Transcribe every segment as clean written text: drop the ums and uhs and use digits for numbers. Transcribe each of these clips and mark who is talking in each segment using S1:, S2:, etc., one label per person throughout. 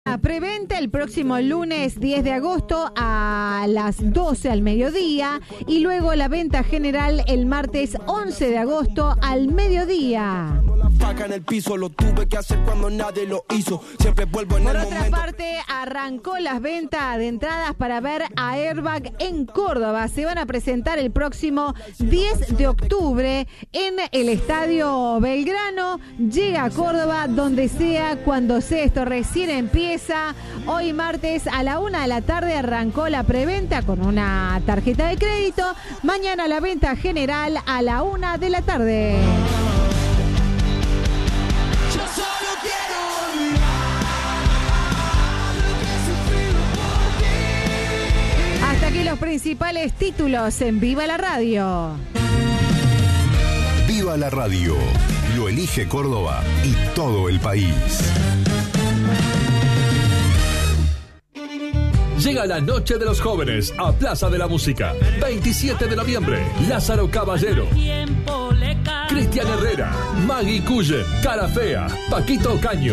S1: Preventa el próximo lunes 10 de agosto a las 12 al mediodía y luego la venta general el martes 11 de agosto al mediodía. Por otra parte, arrancó las ventas de entradas para ver a Airbag en Córdoba. Se van a presentar el próximo 10 de octubre en el Estadio Belgrano. Llega a Córdoba donde sea, cuando sea. Esto recién empieza. Hoy martes a la 1 de la tarde arrancó la preventa con una tarjeta de crédito. Mañana la venta general a la 1 de la tarde. Hasta aquí los principales títulos en Viva la Radio.
S2: Viva la Radio. Lo elige Córdoba y todo el país.
S3: Llega la Noche de los Jóvenes a Plaza de la Música. 27 de noviembre. Lázaro Caballero, Cristian Herrera, Maggie Cullen, Cara Fea, Paquito Caño.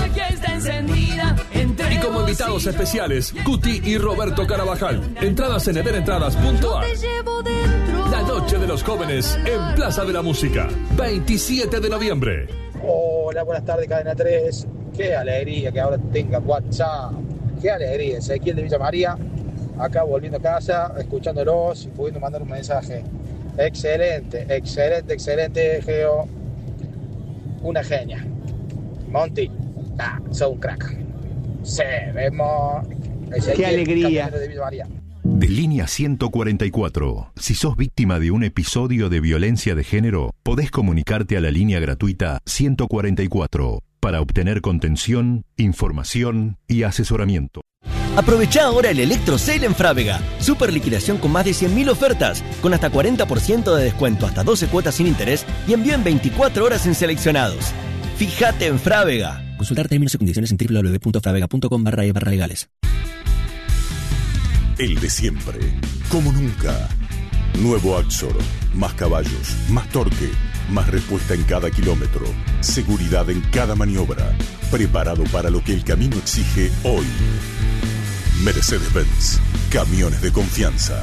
S3: Y como invitados especiales, Cuti y Roberto Carabajal. Entradas en everentradas.ar. La Noche de los Jóvenes en Plaza de la Música. 27 de noviembre.
S4: Hola, buenas tardes, Cadena 3. Qué alegría que ahora tenga WhatsApp. Qué alegría. Ezequiel de Villa María, acá volviendo a casa, escuchándolos y pudiendo mandar un mensaje. Excelente, Geo. Una genia. Monty, sos un crack. Sí, vemos. Ezequiel,
S5: qué alegría.
S4: De Villa María.
S2: De Línea 144. Si sos víctima de un episodio de violencia de género, podés comunicarte a la línea gratuita 144 para obtener contención, información y asesoramiento.
S6: Aprovechá ahora el Electro Sale en Frávega. Super liquidación con más de 100.000 ofertas, con hasta 40% de descuento, hasta 12 cuotas sin interés y envío en 24 horas en seleccionados. Fíjate en Frávega. Consultar términos y condiciones en www.fravega.com/legales.
S2: El de siempre, como nunca. Nuevo Axor, más caballos, más torque, más respuesta en cada kilómetro, seguridad en cada maniobra, preparado para lo que el camino exige hoy. Mercedes-Benz, camiones de confianza.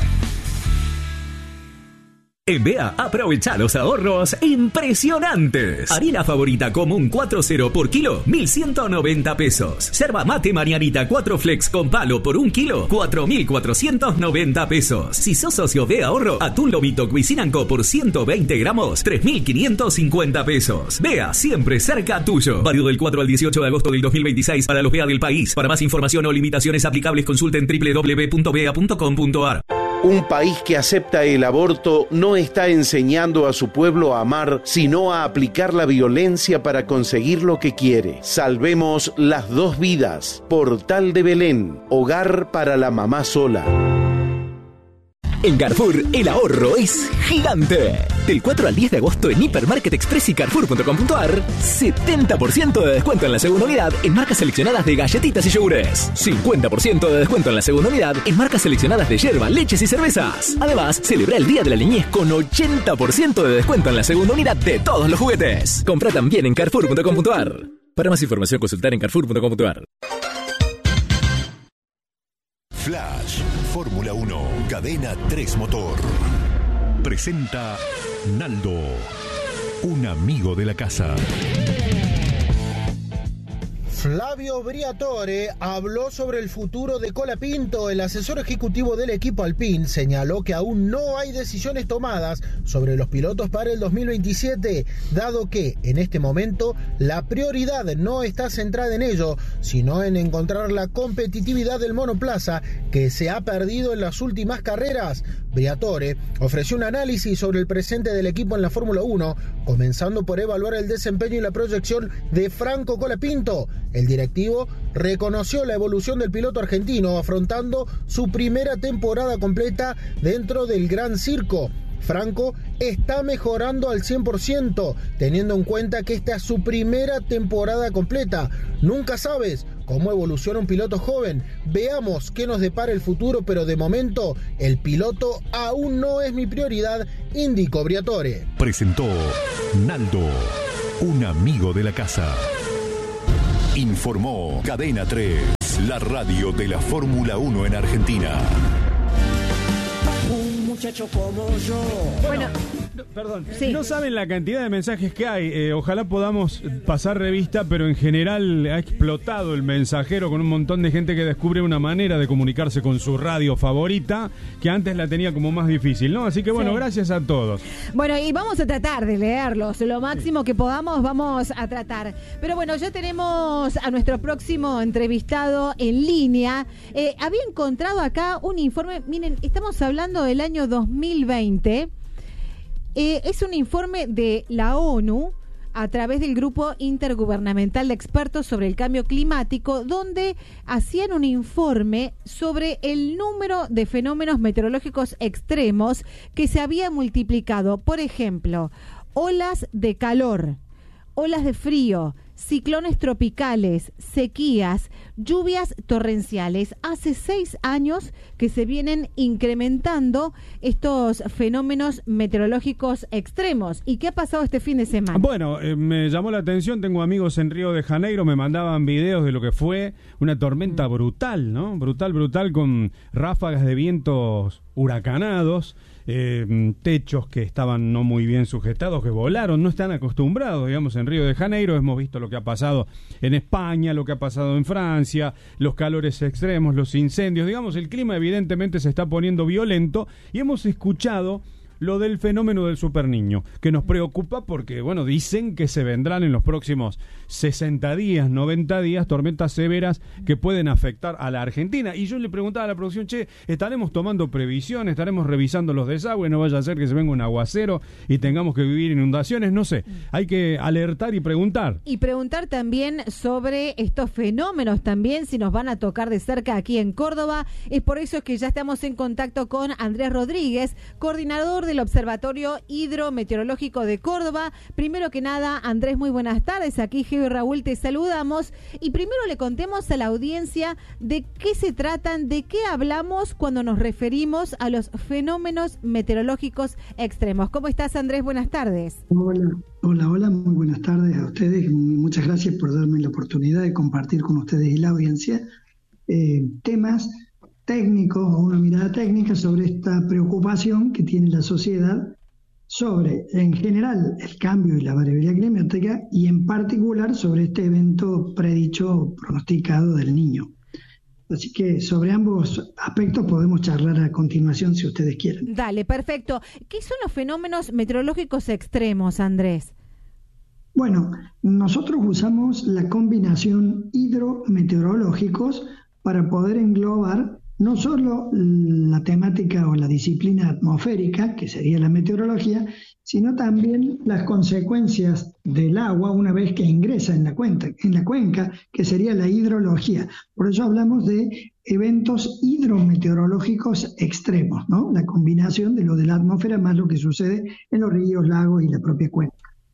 S7: En BEA, aprovecha los ahorros impresionantes. Harina favorita común 4.0 por kilo, 1.190 pesos. Yerba mate Marianita 4 flex con palo por 1 kilo, 4.490 pesos. Si sos socio de ahorro, atún lomito Cuisinanco por 120 gramos, 3.550 pesos. BEA, siempre cerca tuyo. Válido del 4 al 18 de agosto del 2026 para los BEA del país. Para más información o limitaciones aplicables, consulten www.bea.com.ar.
S8: Un país que acepta el aborto no está enseñando a su pueblo a amar, sino a aplicar la violencia para conseguir lo que quiere. Salvemos las 2 vidas. Portal de Belén, hogar para la mamá sola.
S7: En Carrefour, el ahorro es gigante. Del 4 al 10 de agosto en Hipermarket Express y Carrefour.com.ar, 70% de descuento en la segunda unidad en marcas seleccionadas de galletitas y yogures. 50% de descuento en la segunda unidad en marcas seleccionadas de yerba, leches y cervezas. Además, celebra el Día de la Niñez con 80% de descuento en la segunda unidad de todos los juguetes. Compra también en Carrefour.com.ar. Para más información, consultar en Carrefour.com.ar.
S2: Flash, Fórmula 1, Cadena 3 Motor. Presenta Naldo, un amigo de la casa.
S9: Flavio Briatore habló sobre el futuro de Colapinto. El asesor ejecutivo del equipo Alpine señaló que aún no hay decisiones tomadas sobre los pilotos para el 2027, dado que en este momento la prioridad no está centrada en ello, sino en encontrar la competitividad del monoplaza que se ha perdido en las últimas carreras. Briatore ofreció un análisis sobre el presente del equipo en la Fórmula 1, comenzando por evaluar el desempeño y la proyección de Franco Colapinto. El directivo reconoció la evolución del piloto argentino, afrontando su primera temporada completa dentro del Gran Circo. Franco está mejorando al 100%, teniendo en cuenta que esta es su primera temporada completa. Nunca sabes cómo evoluciona un piloto joven. Veamos qué nos depara el futuro, pero de momento el piloto aún no es mi prioridad, indicó Briatore.
S2: Presentó Naldo, un amigo de la casa. Informó Cadena 3, la radio de la Fórmula 1 en Argentina.
S5: Un muchacho como yo.
S1: Bueno,
S10: perdón,
S1: sí.
S10: No saben la cantidad de mensajes que hay. Ojalá podamos pasar revista, pero en general ha explotado el mensajero con un montón de gente que descubre una manera de comunicarse con su radio favorita que antes la tenía como más difícil, ¿no? Así que bueno, gracias a todos.
S1: Bueno, y vamos a tratar de leerlos, lo máximo que podamos vamos a tratar. Pero bueno, ya tenemos a nuestro próximo entrevistado en línea. Había encontrado acá un informe, miren, estamos hablando del año 2020. Es un informe de la ONU a través del Grupo Intergubernamental de Expertos sobre el Cambio Climático, donde hacían un informe sobre el número de fenómenos meteorológicos extremos que se había multiplicado. Por ejemplo, olas de calor, olas de frío, ciclones tropicales, sequías, lluvias torrenciales. Hace 6 años que se vienen incrementando estos fenómenos meteorológicos extremos. ¿Y qué ha pasado este fin de semana?
S10: Bueno, me llamó la atención, tengo amigos en Río de Janeiro, me mandaban videos de lo que fue una tormenta brutal, ¿no? Brutal, con ráfagas de vientos huracanados, techos que estaban no muy bien sujetados, que volaron, no están acostumbrados, digamos, en Río de Janeiro. Hemos visto lo que ha pasado en España, lo que ha pasado en Francia, los calores extremos, los incendios, digamos, el clima evidentemente se está poniendo violento y hemos escuchado lo del fenómeno del superniño, que nos preocupa porque, bueno, dicen que se vendrán en los próximos 60 días, 90 días, tormentas severas que pueden afectar a la Argentina. Y yo le preguntaba a la producción, ¿estaremos tomando previsión? ¿Estaremos revisando los desagües? No vaya a ser que se venga un aguacero y tengamos que vivir inundaciones, no sé. Hay que alertar y preguntar.
S1: Y preguntar también sobre estos fenómenos también, si nos van a tocar de cerca aquí en Córdoba. Es por eso que ya estamos en contacto con Andrés Rodríguez, coordinador del Observatorio Hidrometeorológico de Córdoba. Primero que nada, Andrés, muy buenas tardes. Aquí Geo y Raúl te saludamos. Y primero le contemos a la audiencia de qué se tratan, de qué hablamos cuando nos referimos a los fenómenos meteorológicos extremos. ¿Cómo estás, Andrés? Buenas tardes.
S11: Hola, muy buenas tardes a ustedes. Muchas gracias por darme la oportunidad de compartir con ustedes y la audiencia temas técnicos o una mirada técnica sobre esta preocupación que tiene la sociedad sobre, en general, el cambio y la variabilidad climática y en particular sobre este evento predicho, pronosticado del Niño. Así que sobre ambos aspectos podemos charlar a continuación si ustedes quieren.
S1: Dale, perfecto. ¿Qué son los fenómenos meteorológicos extremos, Andrés?
S11: Bueno, nosotros usamos la combinación hidrometeorológicos para poder englobar no solo la temática o la disciplina atmosférica, que sería la meteorología, sino también las consecuencias del agua una vez que ingresa en la cuenca, que sería la hidrología. Por eso hablamos de eventos hidrometeorológicos extremos, ¿no? La combinación de lo de la atmósfera más lo que sucede en los ríos, lagos y la propia cuenca.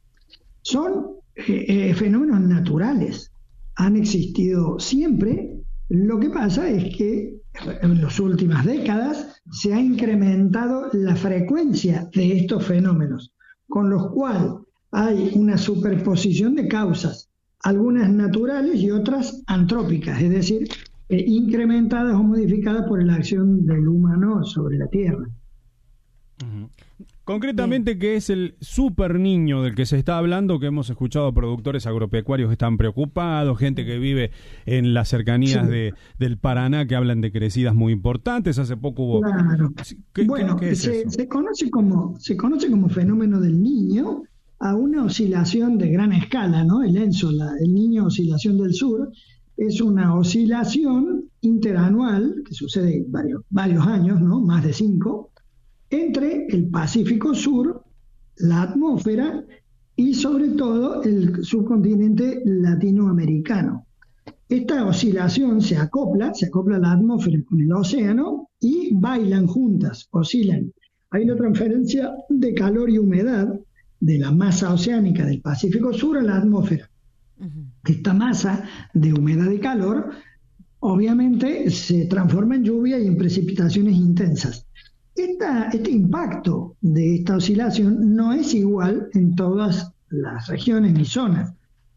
S11: Son fenómenos naturales, han existido siempre. Lo que pasa es que en las últimas décadas se ha incrementado la frecuencia de estos fenómenos, con los cuales hay una superposición de causas, algunas naturales y otras antrópicas, es decir, incrementadas o modificadas por la acción del humano sobre la Tierra.
S10: Uh-huh. Concretamente, ¿qué es el superniño del que se está hablando? Que hemos escuchado a productores agropecuarios que están preocupados, gente que vive en las cercanías del Paraná que hablan de crecidas muy importantes. Hace poco hubo...
S11: Claro. ¿Qué es eso? Se conoce como fenómeno del Niño a una oscilación de gran escala, ¿no? El ENSO, el Niño Oscilación del Sur, es una oscilación interanual que sucede varios años, ¿no? Más de 5, entre el Pacífico Sur, la atmósfera y sobre todo el subcontinente latinoamericano. Esta oscilación se acopla la atmósfera con el océano y bailan juntas, oscilan. Hay una transferencia de calor y humedad de la masa oceánica del Pacífico Sur a la atmósfera. Esta masa de humedad y calor obviamente se transforma en lluvia y en precipitaciones intensas. Este impacto de esta oscilación no es igual en todas las regiones ni zonas.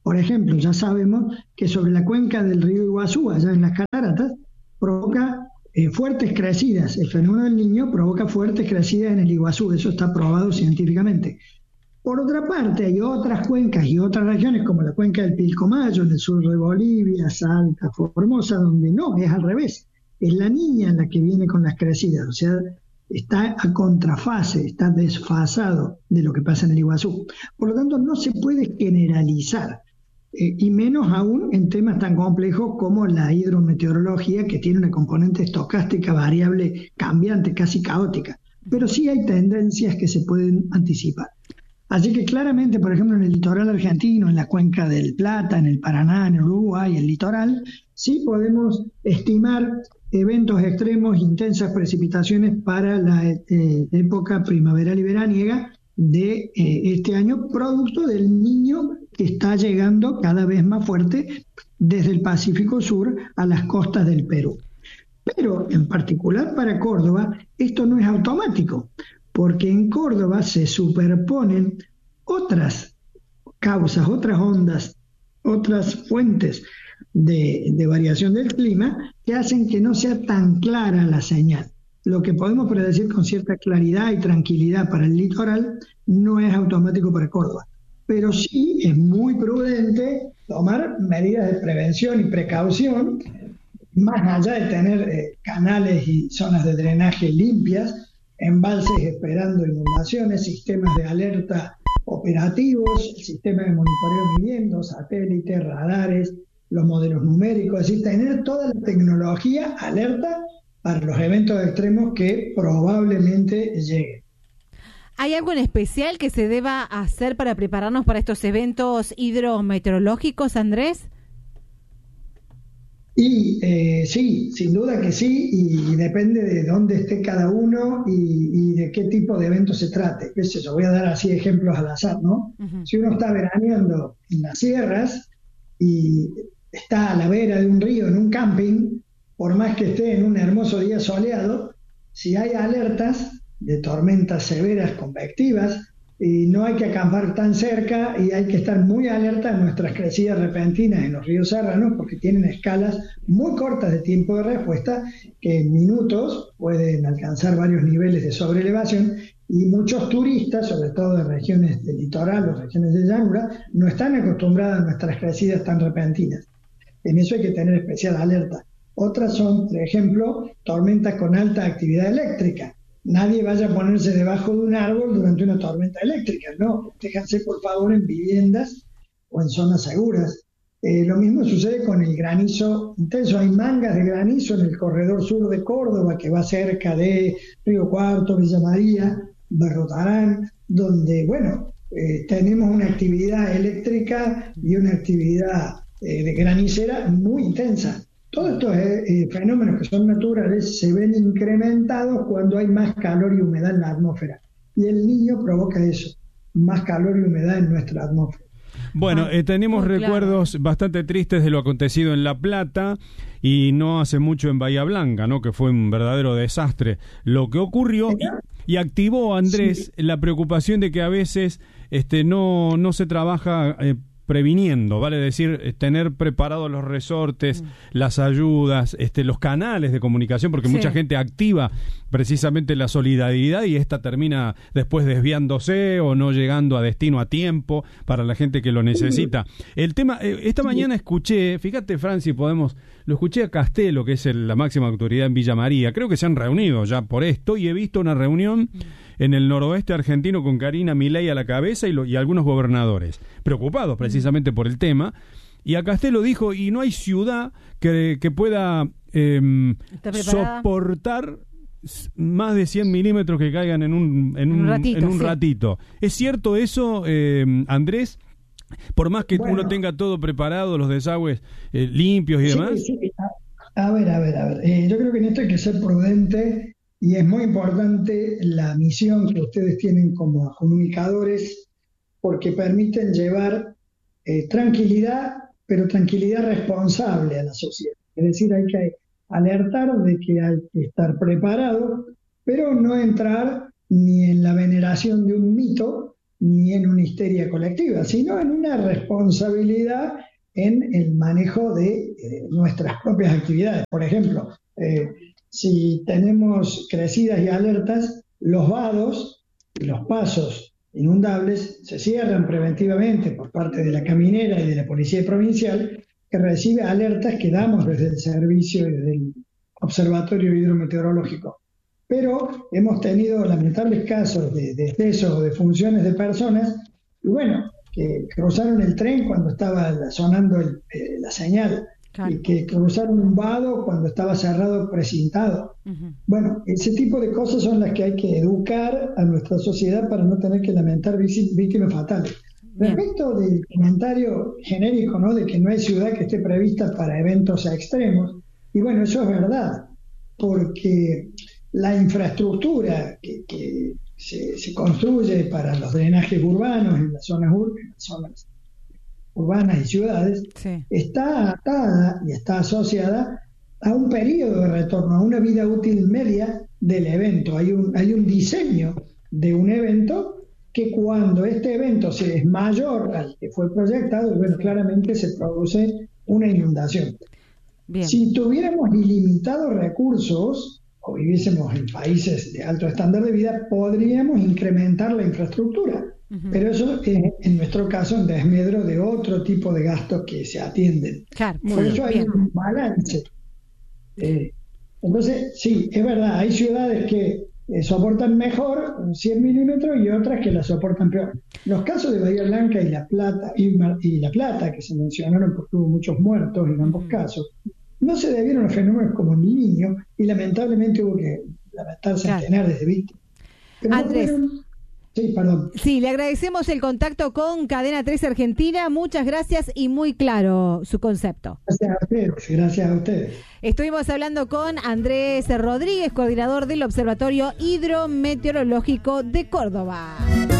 S11: Por ejemplo, ya sabemos que sobre la cuenca del río Iguazú, allá en las cataratas, provoca fuertes crecidas. El fenómeno del Niño provoca fuertes crecidas en el Iguazú, eso está probado científicamente. Por otra parte, hay otras cuencas y otras regiones, como la cuenca del Pilcomayo, en el sur de Bolivia, Salta, Formosa, donde no, es al revés. Es la Niña la que viene con las crecidas, o sea, está a contrafase, está desfasado de lo que pasa en el Iguazú. Por lo tanto, no se puede generalizar, y menos aún en temas tan complejos como la hidrometeorología, que tiene una componente estocástica variable, cambiante, casi caótica. Pero sí hay tendencias que se pueden anticipar. Así que claramente, por ejemplo, en el litoral argentino, en la cuenca del Plata, en el Paraná, en el Uruguay, el litoral, sí podemos estimar eventos extremos, intensas precipitaciones para la época primaveral y veraniega de este año, producto del Niño que está llegando cada vez más fuerte desde el Pacífico Sur a las costas del Perú. Pero en particular para Córdoba, esto no es automático, porque en Córdoba se superponen otras causas, otras ondas, otras fuentes de variación del clima que hacen que no sea tan clara la señal. Lo que podemos predecir con cierta claridad y tranquilidad para el litoral no es automático para Córdoba, pero sí es muy prudente tomar medidas de prevención y precaución, más allá de tener canales y zonas de drenaje limpias, embalses esperando inundaciones, sistemas de alerta operativos, el sistema de monitoreo midiendo, satélites, radares, los modelos numéricos, es decir, tener toda la tecnología alerta para los eventos extremos que probablemente lleguen.
S1: ¿Hay algo en especial que se deba hacer para prepararnos para estos eventos hidrometeorológicos, Andrés?
S11: Y sí, sin duda que sí, y depende de dónde esté cada uno y de qué tipo de evento se trate. ¿Qué sé yo? Voy a dar así ejemplos al azar, ¿no? Uh-huh. Si uno está veraneando en las sierras y está a la vera de un río en un camping, por más que esté en un hermoso día soleado, si hay alertas de tormentas severas convectivas, y no hay que acampar tan cerca y hay que estar muy alerta a nuestras crecidas repentinas en los ríos serranos, porque tienen escalas muy cortas de tiempo de respuesta que en minutos pueden alcanzar varios niveles de sobreelevación, y muchos turistas, sobre todo de regiones del litoral o regiones de llanura, no están acostumbrados a nuestras crecidas tan repentinas. En eso hay que tener especial alerta. Otras son, por ejemplo, tormentas con alta actividad eléctrica. Nadie vaya a ponerse debajo de un árbol durante una tormenta eléctrica, no, protéjanse por favor en viviendas o en zonas seguras. Lo mismo sucede con el granizo intenso. Hay mangas de granizo en el corredor sur de Córdoba, que va cerca de Río Cuarto, Villa María, Berrotarán, donde, bueno, tenemos una actividad eléctrica y una actividad de granicera muy intensa. Todos estos fenómenos que son naturales se ven incrementados cuando hay más calor y humedad en la atmósfera. Y el Niño provoca eso, más calor y humedad en nuestra atmósfera.
S10: Bueno, tenemos recuerdos bastante tristes de lo acontecido en La Plata y no hace mucho en Bahía Blanca, ¿no? Que fue un verdadero desastre lo que ocurrió y activó, Andrés, la preocupación de que a veces no se trabaja previniendo, vale decir, tener preparados los resortes, las ayudas, los canales de comunicación, porque mucha gente activa precisamente la solidaridad y esta termina después desviándose o no llegando a destino a tiempo para la gente que lo necesita. El tema, esta mañana escuché, fíjate, Franci, lo escuché a Castelo, que es la máxima autoridad en Villa María, creo que se han reunido ya por esto, y he visto una reunión en el noroeste argentino con Karina Milei a la cabeza y algunos gobernadores, preocupados precisamente por el tema, y a Castelo dijo, y no hay ciudad que pueda soportar más de 100 milímetros que caigan en un ratito. ¿Es cierto eso, Andrés? Por más que uno tenga todo preparado, los desagües limpios y demás.
S11: Sí. A ver. Yo creo que en esto hay que ser prudente y es muy importante la misión que ustedes tienen como comunicadores, porque permiten llevar tranquilidad, pero tranquilidad responsable a la sociedad. Es decir, hay que alertar de que hay que estar preparado, pero no entrar ni en la veneración de un mito, ni en una histeria colectiva, sino en una responsabilidad en el manejo de nuestras propias actividades. Por ejemplo, si tenemos crecidas y alertas, los vados y los pasos inundables se cierran preventivamente por parte de la caminera y de la policía provincial, que recibe alertas que damos desde el servicio y desde el observatorio hidrometeorológico. Pero hemos tenido lamentables casos de excesos o de funciones de personas, y bueno, que cruzaron el tren cuando estaba sonando la señal, claro, y que cruzaron un vado cuando estaba cerrado, precintado. Bueno, ese tipo de cosas son las que hay que educar a nuestra sociedad para no tener que lamentar víctimas fatales. Respecto del comentario genérico, ¿no?, de que no hay ciudad que esté prevista para eventos extremos, y bueno, eso es verdad, porque la infraestructura que se construye para los drenajes urbanos en las zonas urbanas y ciudades, sí, está atada y está asociada a un periodo de retorno, a una vida útil media del evento. Hay un diseño de un evento que cuando este evento es mayor al que fue proyectado, bueno, claramente se produce una inundación. Bien. Si tuviéramos ilimitados recursos o viviésemos en países de alto estándar de vida, podríamos incrementar la infraestructura. Pero eso es, en nuestro caso, en desmedro de otro tipo de gastos que se atienden. Claro, por eso hay un balance. Entonces, sí, es verdad, hay ciudades que soportan mejor 100 milímetros y otras que la soportan peor. Los casos de Bahía Blanca y La Plata, que se mencionaron porque hubo muchos muertos en ambos casos, no se debieron a fenómenos como el Niño, y lamentablemente hubo que lamentar centenares de víctimas. Pero
S1: Andrés.
S11: Sí, perdón.
S1: Sí, le agradecemos el contacto con Cadena 3 Argentina. Muchas gracias y muy claro su concepto.
S11: Gracias a ustedes.
S1: Estuvimos hablando con Andrés Rodríguez, coordinador del Observatorio Hidrometeorológico de Córdoba.